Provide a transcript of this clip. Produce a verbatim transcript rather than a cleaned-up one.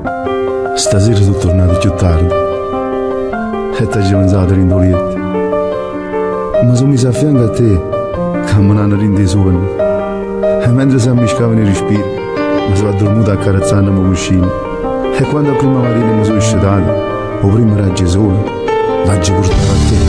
Stasera sono tornato più tardi e ti ho mangiato rindolietto. Ma sono messo a fianco a te, camminando in dei sogni. E mentre si ammiscavano i respiri, mi sono addormentato accarezzandomi il cuscino. E quando a prima mattina mi sono scedato, o prima raggio sole, l'ho portato a te.